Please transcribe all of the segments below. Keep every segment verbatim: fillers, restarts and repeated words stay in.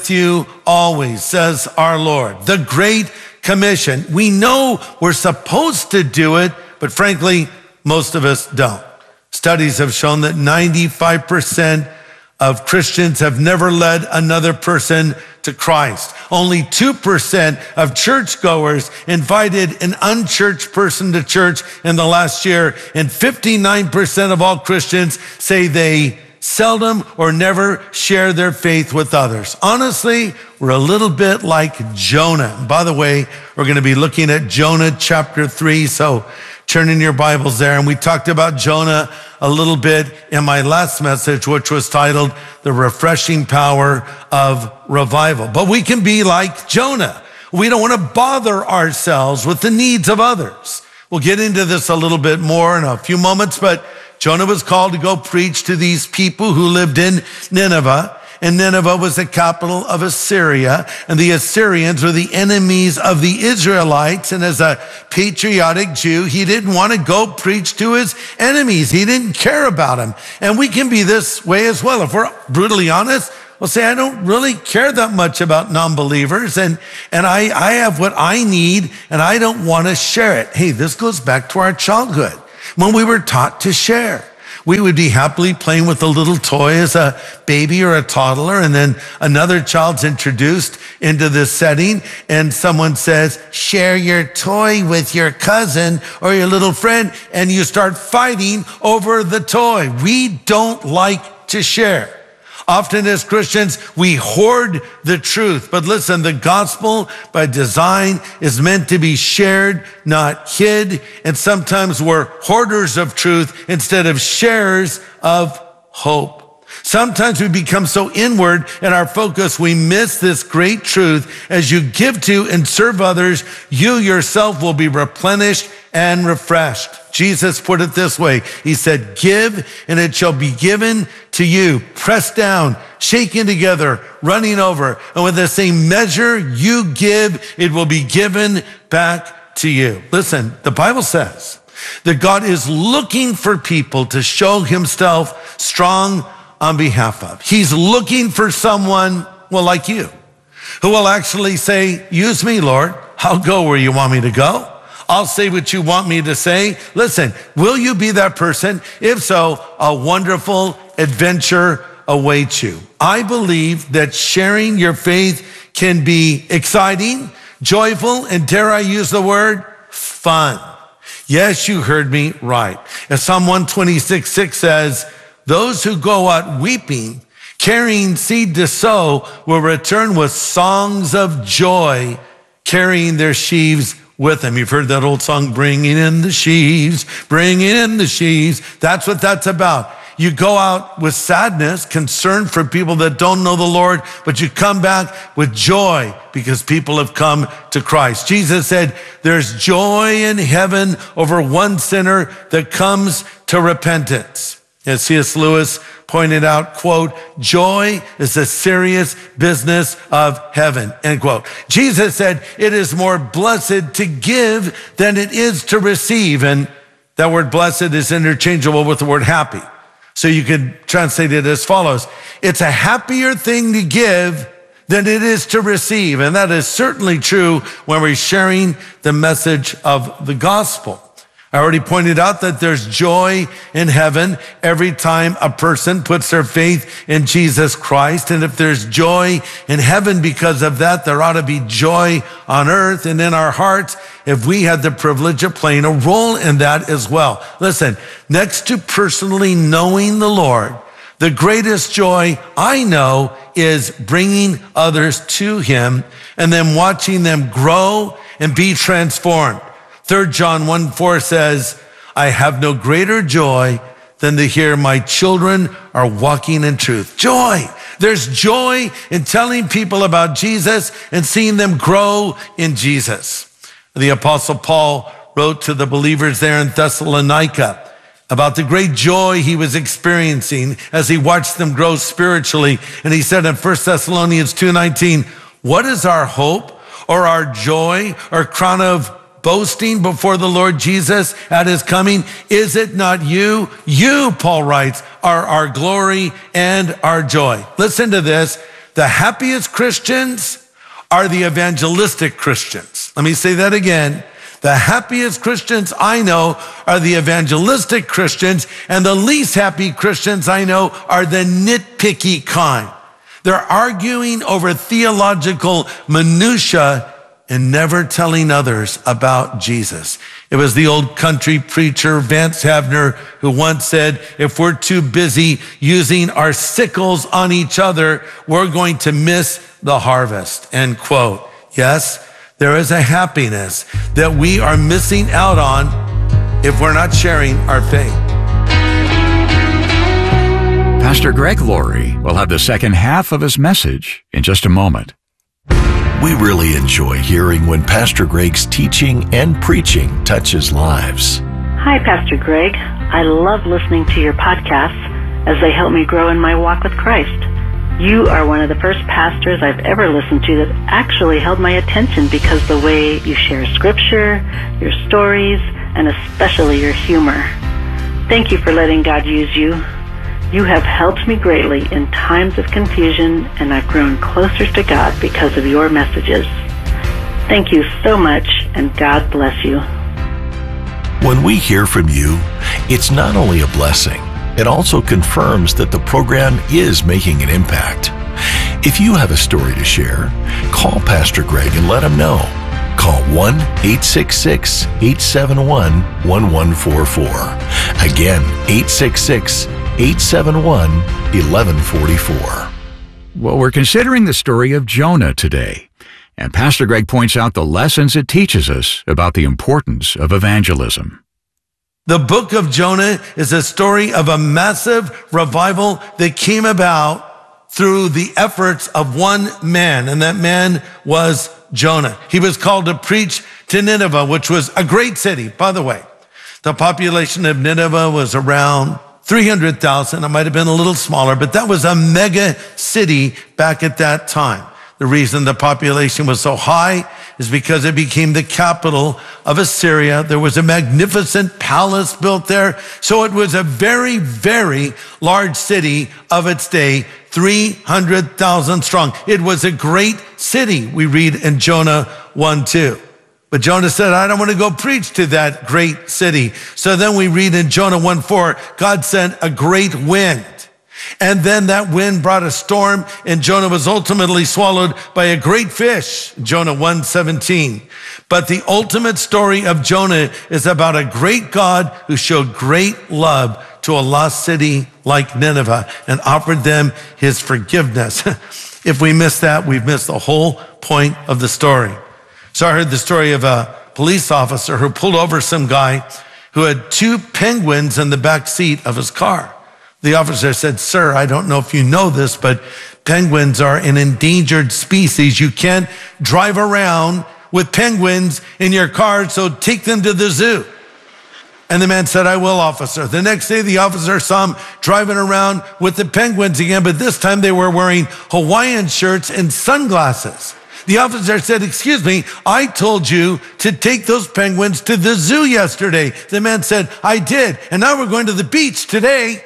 you always, says our Lord. The Great Commission. We know we're supposed to do it, but frankly, most of us don't. Studies have shown that ninety-five percent of Christians have never led another person to Christ. Only two percent of churchgoers invited an unchurched person to church in the last year, and fifty-nine percent of all Christians say they seldom or never share their faith with others. Honestly, we're a little bit like Jonah. And by the way, we're going to be looking at Jonah chapter three, so turn in your Bibles there. And we talked about Jonah a little bit in my last message, which was titled The Refreshing Power of Revival. But we can be like Jonah. We don't want to bother ourselves with the needs of others. We'll get into this a little bit more in a few moments, but Jonah was called to go preach to these people who lived in Nineveh. And Nineveh was the capital of Assyria, and the Assyrians were the enemies of the Israelites. And as a patriotic Jew, he didn't want to go preach to his enemies. He didn't care about them. And we can be this way as well. If we're brutally honest, we'll say, I don't really care that much about non-believers, and, and I, I have what I need, and I don't want to share it. Hey, this goes back to our childhood when we were taught to share. We would be happily playing with a little toy as a baby or a toddler, and then another child's introduced into this setting, and someone says, share your toy with your cousin or your little friend, and you start fighting over the toy. We don't like to share. Often as Christians, we hoard the truth. But listen, the gospel by design is meant to be shared, not hid. And sometimes we're hoarders of truth instead of sharers of hope. Sometimes we become so inward in our focus, we miss this great truth. As you give to and serve others, you yourself will be replenished and refreshed. Jesus put it this way. He said, give and it shall be given to you, pressed down, shaken together, running over. And with the same measure you give, it will be given back to you. Listen, the Bible says that God is looking for people to show himself strong on behalf of. He's looking for someone, well, like you, who will actually say, use me, Lord. I'll go where you want me to go. I'll say what you want me to say. Listen, will you be that person? If so, a wonderful adventure awaits you. I believe that sharing your faith can be exciting, joyful, and dare I use the word, fun. Yes, you heard me right. As Psalm one twenty-six six says, those who go out weeping, carrying seed to sow, will return with songs of joy, carrying their sheaves with them. You've heard that old song, bringing in the sheaves, bringing in the sheaves. That's what that's about. You go out with sadness, concern for people that don't know the Lord, but you come back with joy because people have come to Christ. Jesus said, there's joy in heaven over one sinner that comes to repentance. As C S Lewis pointed out, quote, joy is a serious business of heaven, end quote. Jesus said, it is more blessed to give than it is to receive. And that word blessed is interchangeable with the word happy. So you could translate it as follows. It's a happier thing to give than it is to receive. And that is certainly true when we're sharing the message of the gospel. I already pointed out that there's joy in heaven every time a person puts their faith in Jesus Christ. And if there's joy in heaven because of that, there ought to be joy on earth and in our hearts if we had the privilege of playing a role in that as well. Listen, next to personally knowing the Lord, the greatest joy I know is bringing others to him and then watching them grow and be transformed. Third John one four says, I have no greater joy than to hear my children are walking in truth. Joy. There's joy in telling people about Jesus and seeing them grow in Jesus. The Apostle Paul wrote to the believers there in Thessalonica about the great joy he was experiencing as he watched them grow spiritually. And he said in First Thessalonians two nineteen, what is our hope or our joy or crown of boasting before the Lord Jesus at his coming? Is it not you? You, Paul writes, are our glory and our joy. Listen to this. the happiest Christians are the evangelistic Christians. Let me say that again. The happiest Christians I know are the evangelistic Christians, and the least happy Christians I know are the nitpicky kind. They're arguing over theological minutia and never telling others about Jesus. It was the old country preacher Vance Havner who once said, if we're too busy using our sickles on each other, we're going to miss the harvest, end quote. Yes, there is a happiness that we are missing out on if we're not sharing our faith. Pastor Greg Laurie will have the second half of his message in just a moment. We really enjoy hearing when Pastor Greg's teaching and preaching touches lives. Hi, Pastor Greg. I love listening to your podcasts as they help me grow in my walk with Christ. You are one of the first pastors I've ever listened to that actually held my attention because the way you share scripture, your stories, and especially your humor. Thank you for letting God use you. You have helped me greatly in times of confusion, and I've grown closer to God because of your messages. Thank you so much, and God bless you. When we hear from you, it's not only a blessing, it also confirms that the program is making an impact. If you have a story to share, call Pastor Greg and let him know. Call one eight six six, eight seven one, one one four four. Again, eight six six, eight seven one, one one four four. Well, we're considering the story of Jonah today, and Pastor Greg points out the lessons it teaches us about the importance of evangelism. The book of Jonah is a story of a massive revival that came about through the efforts of one man, and that man was Jonah. He was called to preach to Nineveh, which was a great city, by the way. The population of Nineveh was around three hundred thousand. It might have been a little smaller, but that was a mega city back at that time. The reason the population was so high is because it became the capital of Assyria. There was a magnificent palace built there. So it was a very, very large city of its day, three hundred thousand strong. It was a great city, we read in Jonah one two. But Jonah said, I don't want to go preach to that great city. So then we read in Jonah one four, God sent a great wind. And then that wind brought a storm, and Jonah was ultimately swallowed by a great fish, Jonah one seventeen. But the ultimate story of Jonah is about a great God who showed great love to a lost city like Nineveh and offered them his forgiveness. If we miss that, we've missed the whole point of the story. So I heard the story of a police officer who pulled over some guy who had two penguins in the back seat of his car. The officer said, sir, I don't know if you know this, but penguins are an endangered species. You can't drive around with penguins in your car, so take them to the zoo. And the man said, I will, officer. The next day, the officer saw him driving around with the penguins again, but this time they were wearing Hawaiian shirts and sunglasses. The officer said, excuse me, I told you to take those penguins to the zoo yesterday. The man said, I did, and now we're going to the beach today.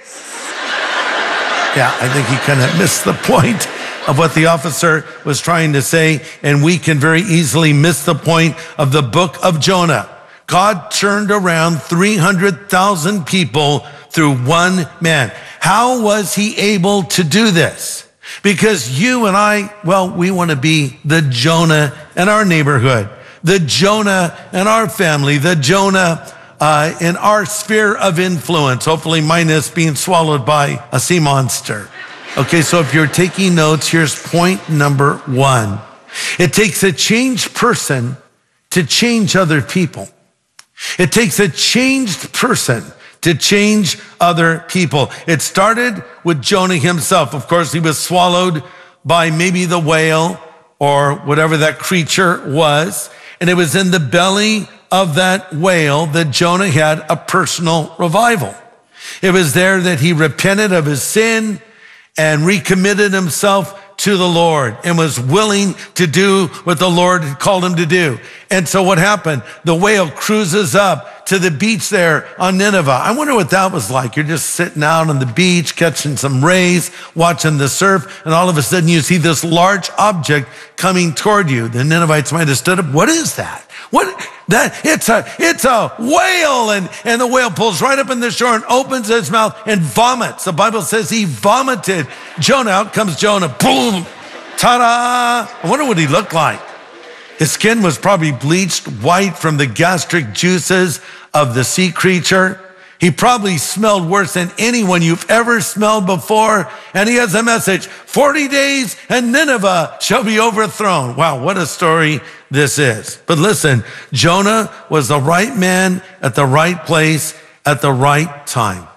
Yeah, I think he kind of missed the point of what the officer was trying to say, and we can very easily miss the point of the book of Jonah. God turned around three hundred thousand people through one man. How was he able to do this? Because you and I, well, we want to be the Jonah in our neighborhood, the Jonah in our family, the Jonah uh, in our sphere of influence, hopefully minus being swallowed by a sea monster. Okay, so if you're taking notes, here's point number one. It takes a changed person to change other people. It takes a changed person to change other people. It started with Jonah himself. Of course, he was swallowed by maybe the whale or whatever that creature was. And it was in the belly of that whale that Jonah had a personal revival. It was there that he repented of his sin and recommitted himself to the Lord and was willing to do what the Lord had called him to do. And so what happened? The whale cruises up to the beach there on Nineveh. I wonder what that was like. You're just sitting out on the beach, catching some rays, watching the surf, and all of a sudden you see this large object coming toward you. The Ninevites might have stood up. What is that? What? That it's a it's a whale, and, and the whale pulls right up in the shore and opens its mouth and vomits. The Bible says he vomited Jonah. Out comes Jonah. Boom! Ta-da! I wonder what he looked like. His skin was probably bleached white from the gastric juices of the sea creature. He probably smelled worse than anyone you've ever smelled before. And he has a message, forty days and Nineveh shall be overthrown. Wow, what a story this is. But listen, Jonah was the right man at the right place at the right time.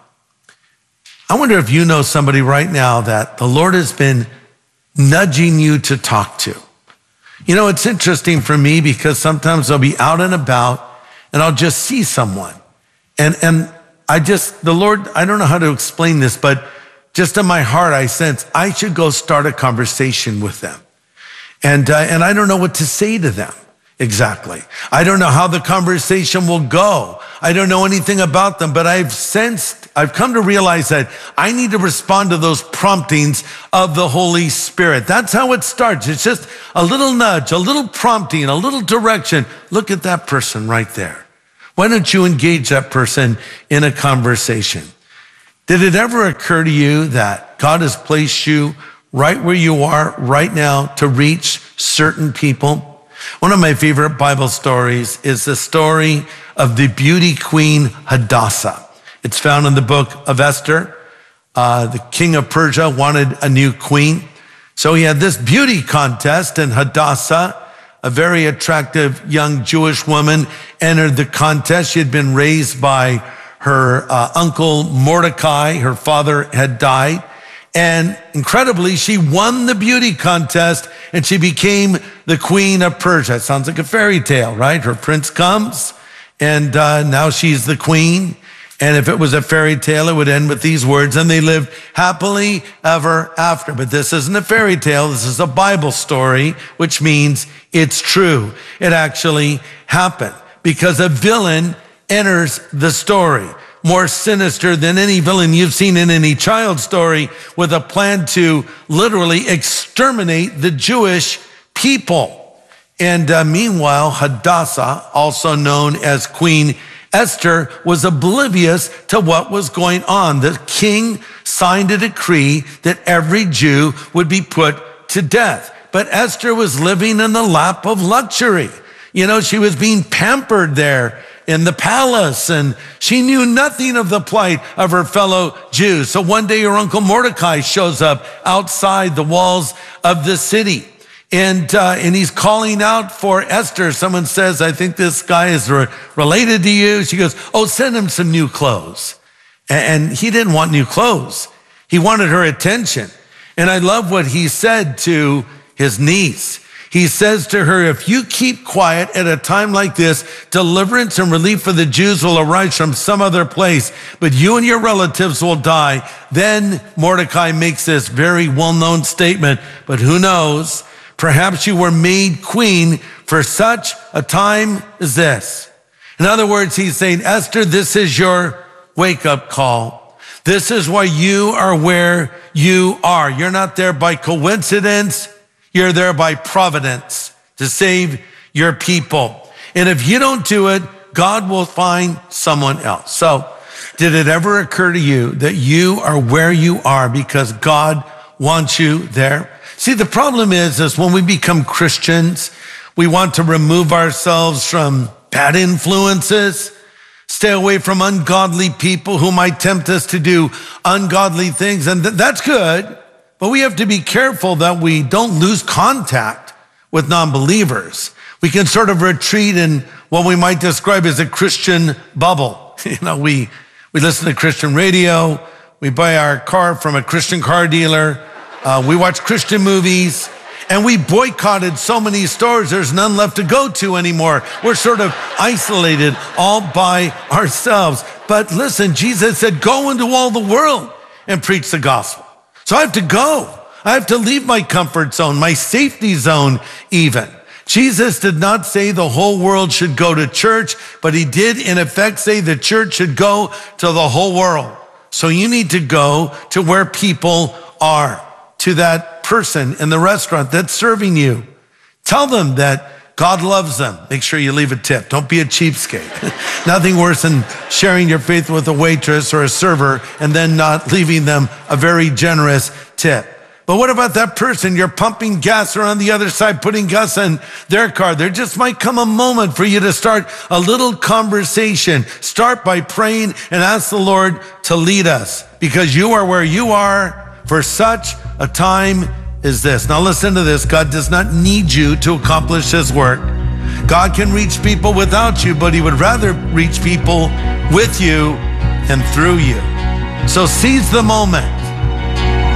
I wonder if you know somebody right now that the Lord has been nudging you to talk to. You know, it's interesting for me because sometimes I'll be out and about and I'll just see someone. And, and I just, the Lord, I don't know how to explain this, but just in my heart, I sense I should go start a conversation with them. And, uh, and I don't know what to say to them exactly. I don't know how the conversation will go. I don't know anything about them, but I've sensed, I've come to realize that I need to respond to those promptings of the Holy Spirit. That's how it starts. It's just a little nudge, a little prompting, a little direction. Look at that person right there. Why don't you engage that person in a conversation? Did it ever occur to you that God has placed you right where you are right now to reach certain people? One of my favorite Bible stories is the story of the beauty queen Hadassah. It's found in the book of Esther. Uh, the king of Persia wanted a new queen. So he had this beauty contest, and Hadassah, a very attractive young Jewish woman, entered the contest. She had been raised by her uh, uncle Mordecai. Her father had died. And incredibly, she won the beauty contest and she became the queen of Persia. It sounds like a fairy tale, right? Her prince comes and uh, now she's the queen. And if it was a fairy tale, it would end with these words, and they lived happily ever after. But this isn't a fairy tale. This is a Bible story, which means it's true. It actually happened because a villain enters the story, more sinister than any villain you've seen in any child story, with a plan to literally exterminate the Jewish people. And uh, meanwhile, Hadassah, also known as Queen Esther, was oblivious to what was going on. The king signed a decree that every Jew would be put to death. But Esther was living in the lap of luxury. You know, she was being pampered there in the palace, and she knew nothing of the plight of her fellow Jews. So one day her uncle Mordecai shows up outside the walls of the city. And uh, and he's calling out for Esther. Someone says, I think this guy is re- related to you. She goes, oh, send him some new clothes. And, and he didn't want new clothes. He wanted her attention. And I love what he said to his niece. He says to her, if you keep quiet at a time like this, deliverance and relief for the Jews will arise from some other place, but you and your relatives will die. Then Mordecai makes this very well-known statement, but who knows? Perhaps you were made queen for such a time as this. In other words, he's saying, Esther, this is your wake-up call. This is why you are where you are. You're not there by coincidence. You're there by providence to save your people. And if you don't do it, God will find someone else. So did it ever occur to you that you are where you are because God wants you there? See, the problem is, is when we become Christians, we want to remove ourselves from bad influences, stay away from ungodly people who might tempt us to do ungodly things. And th- that's good, but we have to be careful that we don't lose contact with non-believers. We can sort of retreat in what we might describe as a Christian bubble. You know, we, we listen to Christian radio, we buy our car from a Christian car dealer, Uh, we watch Christian movies, and we boycotted so many stores, there's none left to go to anymore. We're sort of isolated all by ourselves. But listen, Jesus said, go into all the world and preach the gospel. So I have to go. I have to leave my comfort zone, my safety zone even. Jesus did not say the whole world should go to church, but he did in effect say the church should go to the whole world. So you need to go to where people are, to that person in the restaurant that's serving you. Tell them that God loves them. Make sure you leave a tip. Don't be a cheapskate. Nothing worse than sharing your faith with a waitress or a server and then not leaving them a very generous tip. But what about that person you're pumping gas or on the other side, putting gas in their car? There just might come a moment for you to start a little conversation. Start by praying and ask the Lord to lead us, because you are where you are for such a time as this. Now listen to this. God does not need you to accomplish his work. God can reach people without you, but he would rather reach people with you and through you. So seize the moment.